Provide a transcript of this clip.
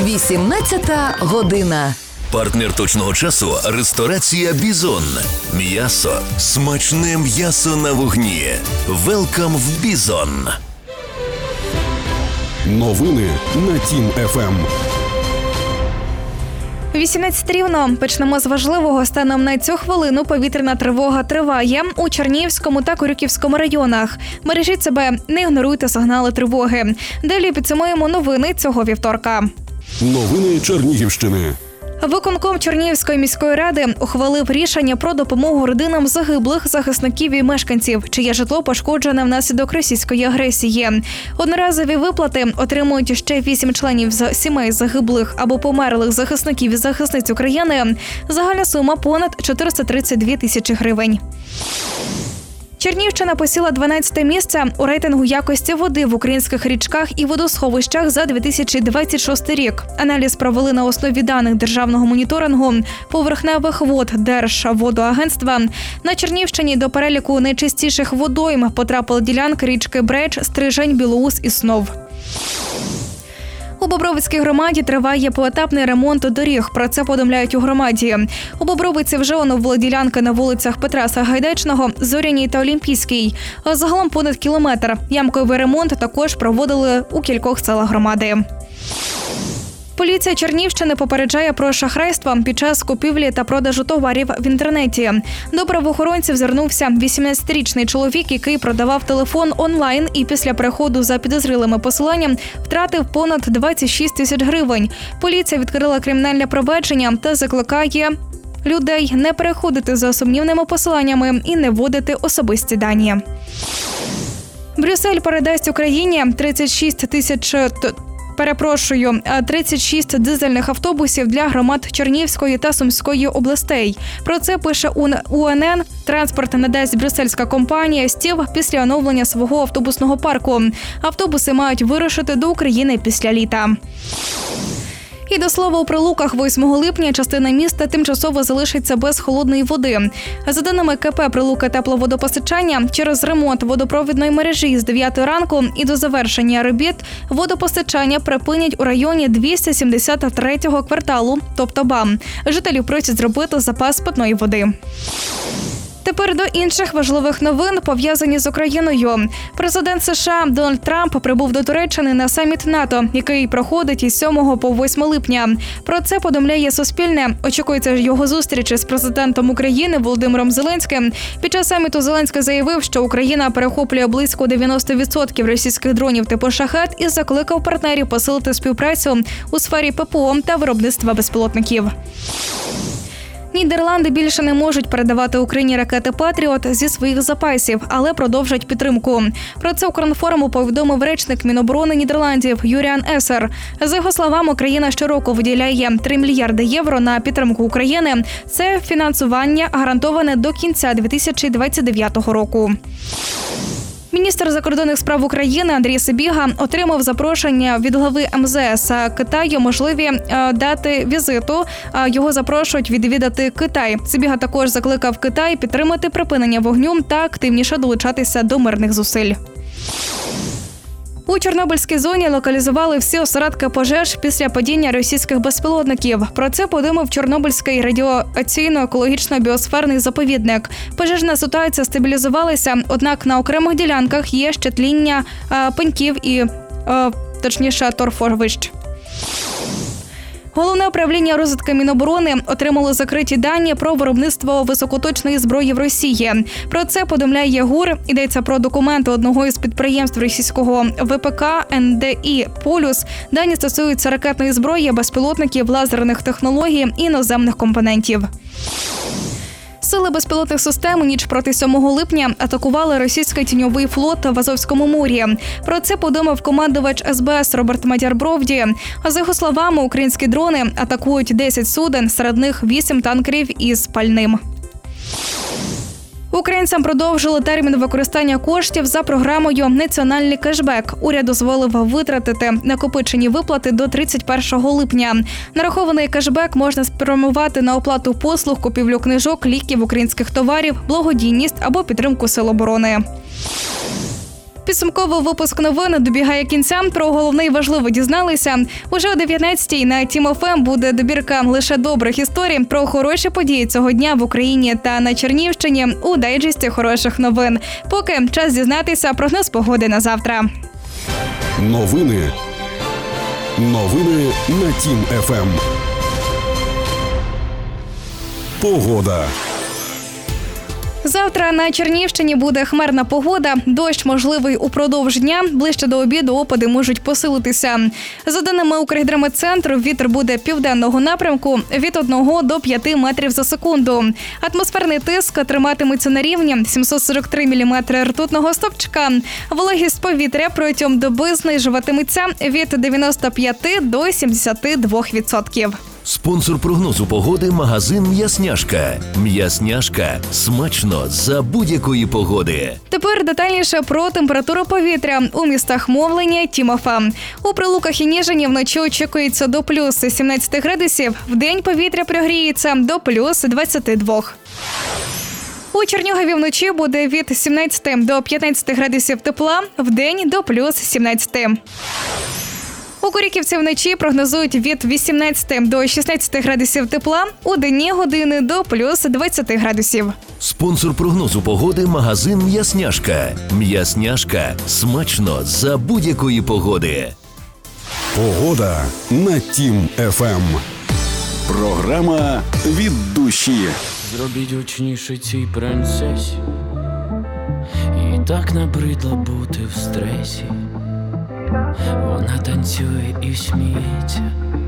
18 година. Партнер точного часу – ресторація «Бізон». М'ясо. Смачне м'ясо на вогні. Велкам в «Бізон». Новини на Тім ФМ. 18 рівно. Почнемо з важливого. Станом на цю хвилину повітряна тривога триває у Чернігівському та Корюківському районах. Бережіть себе, не ігноруйте сигнали тривоги. Далі підсумуємо новини цього вівторка. Новини Чернігівщини. Виконком Чернігівської міської ради ухвалив рішення про допомогу родинам загиблих захисників і мешканців, чиє житло пошкоджене внаслідок російської агресії. Одноразові виплати отримують ще 8 членів з сімей загиблих або померлих захисників і захисниць України. Загальна сума понад 432 тисячі гривень. Чернігівщина посіла 12-те місце у рейтингу якості води в українських річках і водосховищах за 2026 рік. Аналіз провели на основі даних державного моніторингу поверхневих вод Держводоагентства. На Чернігівщині до переліку найчистіших водойм потрапили ділянки річки Бреч, Стрижень, Білоус і Снов. У Бобровицькій громаді триває поетапний ремонт доріг. Про це повідомляють у громаді. У Бобровиці вже оновили ділянки на вулицях Петра Сагайдачного, Зоряній та Олімпійській. Загалом понад кілометр. Ямковий ремонт також проводили у кількох селах громади. Поліція Чернігівщини попереджає про шахрайство під час купівлі та продажу товарів в інтернеті. До правоохоронців звернувся 18-річний чоловік, який продавав телефон онлайн і після переходу за підозрілими посиланням втратив понад 26 тисяч гривень. Поліція відкрила кримінальне провадження та закликає людей не переходити за сумнівними посиланнями і не вводити особисті дані. Брюссель передасть Україні 36 дизельних автобусів для громад Чернігівської та Сумської областей. Про це пише УНН. Транспорт надасть брюссельська компанія «Стів» після оновлення свого автобусного парку. Автобуси мають вирушити до України після літа. І до слова, у Прилуках 8 липня частина міста тимчасово залишиться без холодної води. За даними КП «Прилуки тепловодопостачання», через ремонт водопровідної мережі з 9 ранку і до завершення робіт водопостачання припинять у районі 273-го кварталу, тобто БАМ. Жителів просять зробити запас питної води. Тепер до інших важливих новин, пов'язані з Україною. Президент США Дональд Трамп прибув до Туреччини на саміт НАТО, який проходить із 7 по 8 липня. Про це повідомляє Суспільне. Очікується його зустріч з президентом України Володимиром Зеленським. Під час саміту Зеленський заявив, що Україна перехоплює близько 90% російських дронів типу «Шахед» і закликав партнерів посилити співпрацю у сфері ППО та виробництва безпілотників. Нідерланди більше не можуть передавати Україні ракети «Патріот» зі своїх запасів, але продовжать підтримку. Про це Укрінформу повідомив речник Міноборони Нідерландів Юріан Есер. За його словами, Україна щороку виділяє 3 мільярди євро на підтримку України. Це фінансування гарантоване до кінця 2029 року. Міністр закордонних справ України Андрій Сибіга отримав запрошення від глави МЗС Китаю можливі дати візиту. Його запрошують відвідати Китай. Сибіга також закликав Китай підтримати припинення вогню та активніше долучатися до мирних зусиль. У Чорнобильській зоні локалізували всі осередки пожеж після падіння російських безпілотників. Про це повідомив Чорнобильський радіаційно-екологічно біосферний заповідник. Пожежна ситуація стабілізувалася, однак на окремих ділянках є ще тління пеньків і, торфовищ. Головне управління розвідки Міноборони отримало закриті дані про виробництво високоточної зброї в Росії. Про це повідомляє ГУР. Йдеться про документи одного із підприємств російського ВПК НДІ «Полюс». Дані стосуються ракетної зброї, безпілотників, лазерних технологій і іноземних компонентів. Сили безпілотних систем у ніч проти 7 липня атакували російський тіньовий флот в Азовському морі. Про це повідомив командувач СБС Роберт Мадяр-Бровді. За його словами, українські дрони атакують 10 суден, серед них 8 танкерів із пальним. Українцям продовжили термін використання коштів за програмою «Національний кешбек». Уряд дозволив витратити накопичені виплати до 31 липня. Нарахований кешбек можна спрямувати на оплату послуг, купівлю книжок, ліків, українських товарів, благодійність або підтримку сил оборони. Підсумковий випуск новин добігає кінця. Про головне і важливе дізналися. Уже о 19-й на Team FM буде добірка лише добрих історій про хороші події цього дня в Україні та на Чернігівщині у дайджесті хороших новин. Поки час дізнатися прогноз погоди на завтра. Новини на Тім ФМ. Погода. Завтра на Чернігівщині буде хмарна погода, дощ можливий упродовж дня, ближче до обіду опади можуть посилитися. За даними Укргідрометцентру, вітер буде південного напрямку від 1 до 5 метрів за секунду. Атмосферний тиск триматиметься на рівні 743 мм ртутного стовпчика. Вологість повітря протягом доби знижуватиметься від 95 до 72%. Спонсор прогнозу погоди – магазин «М'ясняшка». «М'ясняшка» – смачно за будь-якої погоди. Тепер детальніше про температуру повітря у містах Мовлення, Тімофа. У Прилуках і Ніжині вночі очікується до плюс 17 градусів, вдень повітря прогріється до плюс 22. У Чернігові вночі буде від 17 до 15 градусів тепла, вдень до плюс 17. У Куріківці вночі прогнозують від 18 до 16 градусів тепла, у денні години до плюс 20 градусів. Спонсор прогнозу погоди – магазин «М'ясняшка». «М'ясняшка» – смачно за будь-якої погоди. Погода на Тім ФМ. Програма від душі. Зробіть гучніше цій принцесі. І так набридло бути в стресі. Вона танцює і сміється,